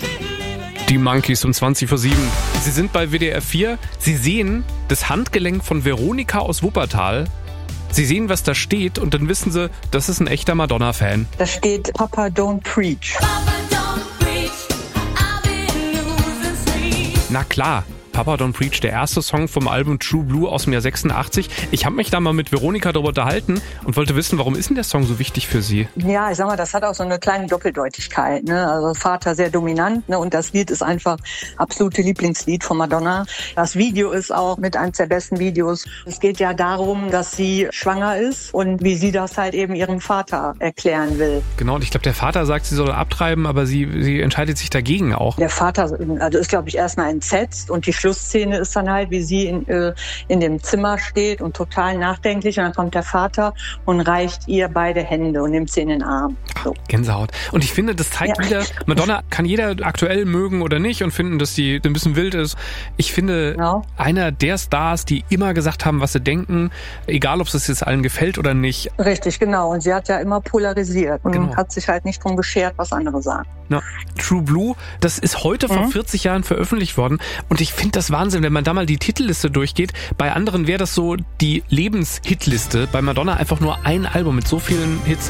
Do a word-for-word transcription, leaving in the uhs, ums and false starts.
Die Monkeys um zwanzig vor sieben. Sie sind bei W D R vier. Sie sehen das Handgelenk von Veronika aus Wuppertal. Sie sehen, was da steht und dann wissen Sie, das ist ein echter Madonna-Fan. Da steht Papa Don't Preach. Na klar, Papa Don't Preach, der erste Song vom Album True Blue aus dem Jahr sechsundachtzig. Ich habe mich da mal mit Veronika darüber unterhalten und wollte wissen, warum ist denn der Song so wichtig für Sie? Ja, ich sag mal, das hat auch so eine kleine Doppeldeutigkeit. Ne? Also Vater sehr dominant, ne? Und das Lied ist einfach absolute Lieblingslied von Madonna. Das Video ist auch mit eines der besten Videos. Es geht ja darum, dass sie schwanger ist und wie sie das halt eben ihrem Vater erklären will. Genau, und ich glaube, der Vater sagt, sie soll abtreiben, aber sie, sie entscheidet sich dagegen auch. Der Vater also ist, glaube ich, erstmal entsetzt und die Schlussszene ist dann halt, wie sie in, äh, in dem Zimmer steht und total nachdenklich und dann kommt der Vater und reicht ihr beide Hände und nimmt sie in den Arm. So. Gänsehaut. Und ich finde, das zeigt ja. wieder, Madonna kann jeder aktuell mögen oder nicht und finden, dass sie ein bisschen wild ist. Ich finde, ja. einer der Stars, die immer gesagt haben, was sie denken, egal ob es jetzt allen gefällt oder nicht. Richtig, genau. Und sie hat ja immer polarisiert und genau. hat sich halt nicht drum geschert, was andere sagen. Na, True Blue, das ist heute mhm. vor vierzig Jahren veröffentlicht worden und ich finde das Wahnsinn, wenn man da mal die Titelliste durchgeht. Bei anderen wäre das so die Lebenshitliste. Bei Madonna einfach nur ein Album mit so vielen Hits.